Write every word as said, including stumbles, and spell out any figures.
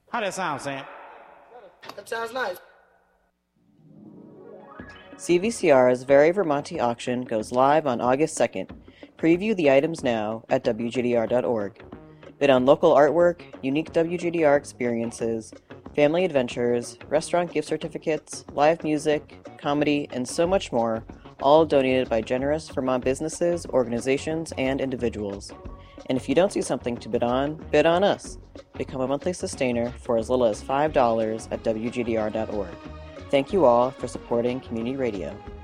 How that sound, Sam? That sounds nice. C V C R's Very Vermonty auction goes live on August second. Preview the items now at W G D R dot org. Bid on local artwork, unique W G D R experiences, family adventures, restaurant gift certificates, live music, comedy, and so much more, all donated by generous Vermont businesses, organizations, and individuals. And if you don't see something to bid on, bid on us. Become a monthly sustainer for as little as five dollars at W G D R dot org. Thank you all for supporting community radio.